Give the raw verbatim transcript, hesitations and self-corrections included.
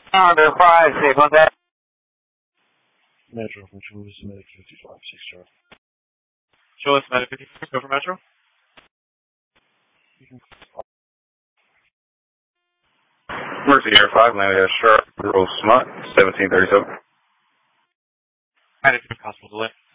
Under five, say contact. Metro from Chula Vista Medic fifty-five, six Charlie. Chula Vista Medic fifty-five, go for Metro. Mercy Air five, landed at Sharp, Rose Smut, seventeen thirty-seven. Attitude, possible delay.